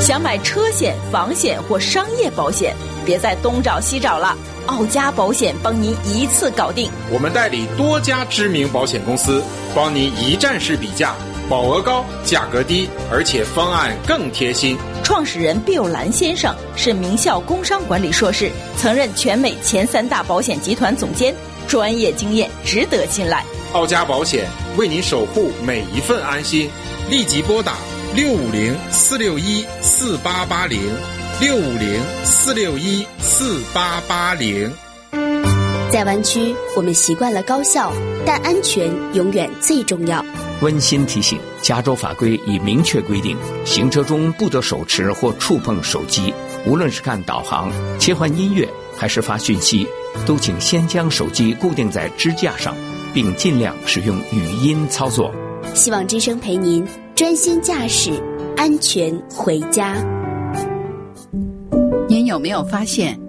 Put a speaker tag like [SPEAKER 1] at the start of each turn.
[SPEAKER 1] 想买车险、房险或商业保险，别再东找西找了，奥佳保险帮您一次搞定。
[SPEAKER 2] 我们代理多家知名保险公司，帮您一站式比价，保额高，价格低，而且方案更贴心。
[SPEAKER 1] 创始人毕友兰先生是名校工商管理硕士，曾任全美前3大保险集团总监，专业经验值得信赖。
[SPEAKER 2] 奥佳保险为您守护每一份安心，立即拨打650-461-4880，650-461-4880。
[SPEAKER 3] 在湾区，我们习惯了高效，但安全永远最重要。
[SPEAKER 4] 温馨提醒：加州法规已明确规定，行车中不得手持或触碰手机，无论是看导航、切换音乐还是发讯息，都请先将手机固定在支架上，并尽量使用语音操作。
[SPEAKER 3] 希望之声陪您专心驾驶，安全回家。
[SPEAKER 5] 您有没有发现，